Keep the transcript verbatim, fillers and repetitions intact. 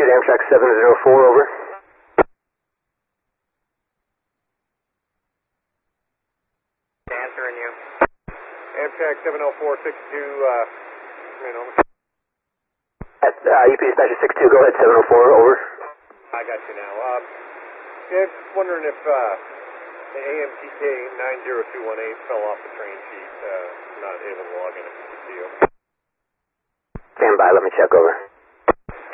Amtrak seven zero four, over. Answering you. Amtrak seven oh four six two, uh, come in, over. At, uh, U P Dispatcher six two, go ahead, seven oh four, over. I got you now. Um, yeah, just wondering if, uh, the A M T K nine zero two one eight fell off the train sheet, uh, not able to log in to you. Stand by, let me check, over.